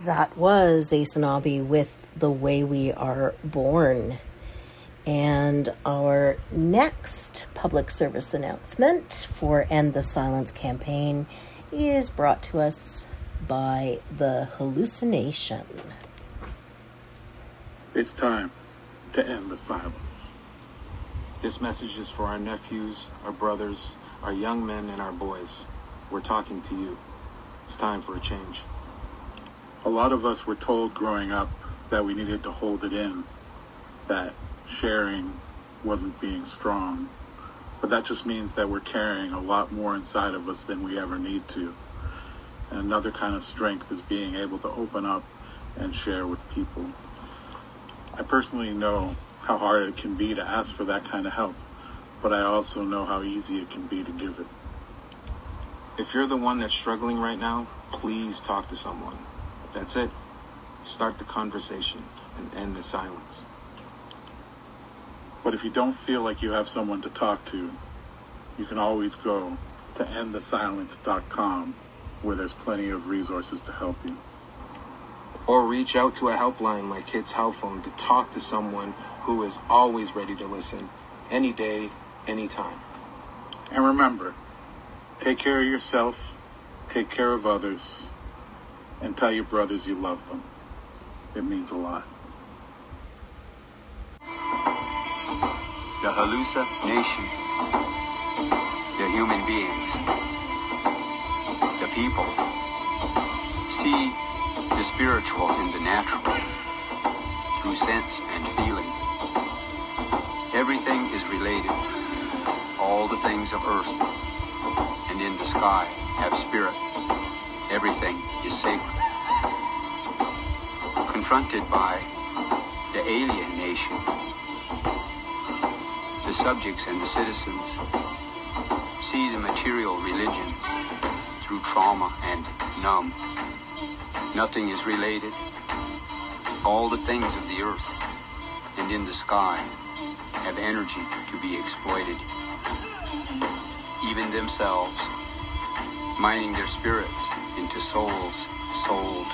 That was Asonabi with The Way We Are Born. And our next public service announcement for End the Silence campaign is brought to us by The Hallucination. It's time to end the silence. This message is for our nephews, our brothers, our young men, and our boys. We're talking to you. It's time for a change. A lot of us were told growing up that we needed to hold it in, that sharing wasn't being strong. But that just means that we're carrying a lot more inside of us than we ever need to. And another kind of strength is being able to open up and share with people. I personally know how hard it can be to ask for that kind of help, but I also know how easy it can be to give it. If you're the one that's struggling right now, please talk to someone. That's it. Start the conversation and end the silence. But if you don't feel like you have someone to talk to, you can always go to endthesilence.com, where there's plenty of resources to help you. Or reach out to a helpline like Kids Help Phone to talk to someone who is always ready to listen, any day, anytime. And remember, take care of yourself, take care of others, and tell your brothers you love them. It means a lot. The hallucination, the human beings, the people, see the spiritual in the natural through sense and feeling. Everything is related. All the things of earth and in the sky have spirit. Everything is sacred. Confronted by the alien nation, the subjects and the citizens see the material religions through trauma and numb. Nothing is related. All the things of the earth and in the sky have energy to be exploited. Even themselves, mining their spirits into souls sold.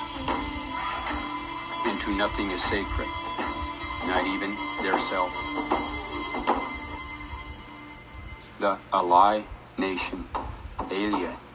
Into nothing is sacred, not even their self. The Alai Nation, Alia